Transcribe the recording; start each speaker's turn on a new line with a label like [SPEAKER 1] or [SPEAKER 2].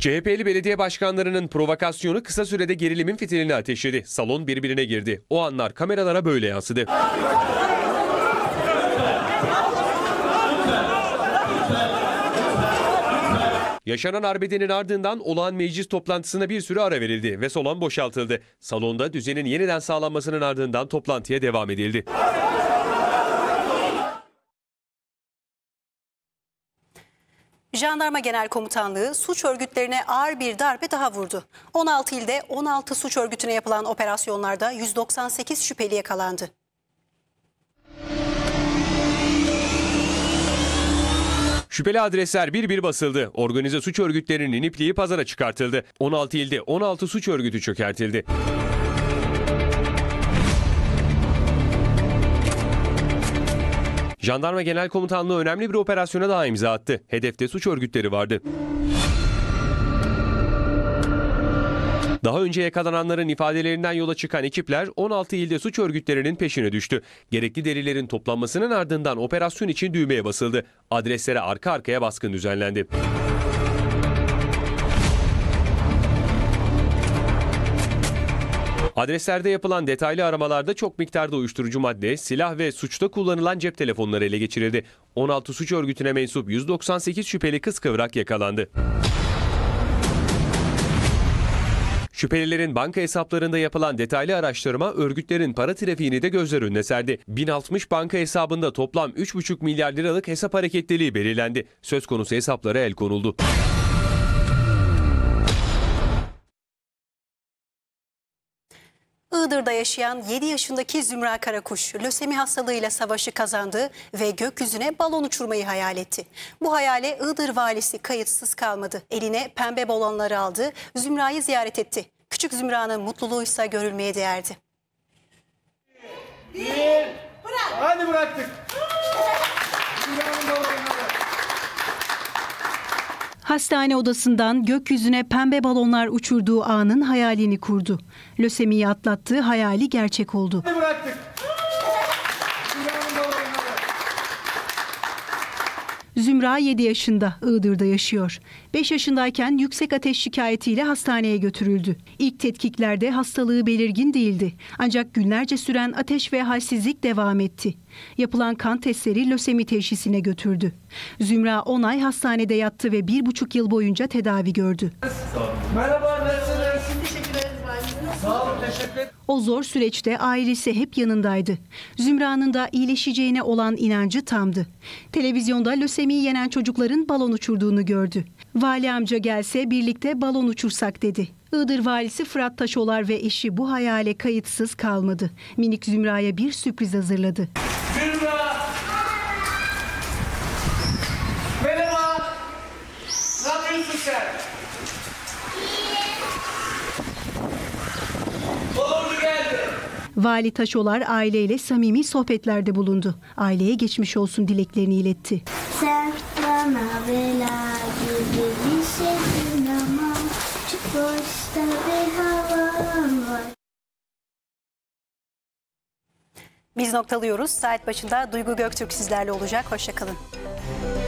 [SPEAKER 1] CHP'li belediye başkanlarının provokasyonu kısa sürede gerilimin fitilini ateşledi. Salon birbirine girdi. O anlar kameralara böyle yansıdı. Yaşanan arbedenin ardından olağan meclis toplantısına bir süre ara verildi ve salon boşaltıldı. Salonda düzenin yeniden sağlanmasının ardından toplantıya devam edildi.
[SPEAKER 2] Jandarma Genel Komutanlığı suç örgütlerine ağır bir darbe daha vurdu. 16 ilde 16 suç örgütüne yapılan operasyonlarda 198 şüpheli yakalandı.
[SPEAKER 1] Şüpheli adresler bir bir basıldı. Organize suç örgütlerinin ipliği pazara çıkartıldı. 16 ilde 16 suç örgütü çökertildi. Jandarma Genel Komutanlığı önemli bir operasyona daha imza attı. Hedefte suç örgütleri vardı. Daha önce yakalananların ifadelerinden yola çıkan ekipler 16 ilde suç örgütlerinin peşine düştü. Gerekli delillerin toplanmasının ardından operasyon için düğmeye basıldı. Adreslere arka arkaya baskın düzenlendi. Adreslerde yapılan detaylı aramalarda çok miktarda uyuşturucu madde, silah ve suçta kullanılan cep telefonları ele geçirildi. 16 suç örgütüne mensup 198 şüpheli kıskıvrak yakalandı. Şüphelilerin banka hesaplarında yapılan detaylı araştırma örgütlerin para trafiğini de gözler önüne serdi. 1060 banka hesabında toplam 3,5 milyar liralık hesap hareketliliği belirlendi. Söz konusu hesaplara el konuldu.
[SPEAKER 2] Iğdır'da yaşayan 7 yaşındaki Zümra Karakuş, lösemi hastalığıyla savaşı kazandı ve gökyüzüne balon uçurmayı hayal etti. Bu hayale Iğdır valisi kayıtsız kalmadı. Eline pembe balonları aldı, Zümra'yı ziyaret etti. Küçük Zümra'nın mutluluğuysa görülmeye değerdi.
[SPEAKER 3] Hadi bıraktık.
[SPEAKER 4] Hastane odasından gökyüzüne pembe balonlar uçurduğu anın hayalini kurdu. Lösemiyi atlattığı hayali gerçek oldu.
[SPEAKER 3] Hadi bıraktık.
[SPEAKER 4] Zümra 7 yaşında, Iğdır'da yaşıyor. 5 yaşındayken yüksek ateş şikayetiyle hastaneye götürüldü. İlk tetkiklerde hastalığı belirgin değildi. Ancak günlerce süren ateş ve halsizlik devam etti. Yapılan kan testleri lösemi teşhisine götürdü. Zümra 10 ay hastanede yattı ve 1,5 yıl boyunca tedavi gördü.
[SPEAKER 3] Merhaba, nasılsınız? Sağ olun, teşekkür ederim.
[SPEAKER 4] O zor süreçte ailesi hep yanındaydı. Zümra'nın da iyileşeceğine olan inancı tamdı. Televizyonda lösemiyi yenen çocukların balon uçurduğunu gördü. Vali amca gelse birlikte balon uçursak dedi. Iğdır valisi Fırat Taşolar ve eşi bu hayale kayıtsız kalmadı. Minik Zümra'ya bir sürpriz hazırladı.
[SPEAKER 3] Zümra! Merhaba! Ne yapıyorsun sen? Baloncu geldi.
[SPEAKER 4] Vali Taşolar aileyle samimi sohbetlerde bulundu. Aileye geçmiş olsun dileklerini iletti.
[SPEAKER 5] Sen bana bela gibi bir şeysin ama çok boşta bir havan var.
[SPEAKER 2] Biz noktalıyoruz. Saat başında Duygu Göktürk sizlerle olacak. Hoşça kalın.